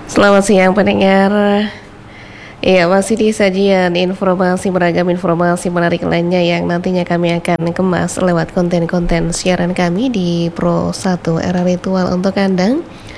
Selamat siang pendengar. Ya, masih di sajian informasi beragam informasi menarik lainnya yang nantinya kami akan kemas lewat konten-konten siaran kami di Pro 1 Era Ritual untuk Anda.